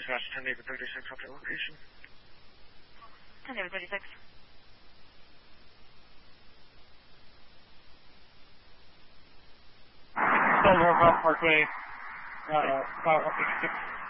dispatch 10 David 36, update location. 10 David 36. Still North Parkway, 56.